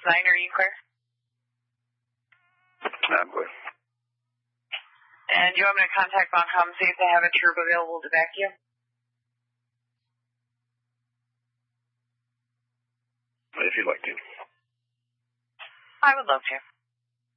are you clear? I'm clear. And do you want me to contact Montcalm, see if they have a troop available to back you? If you'd like to. I would love to.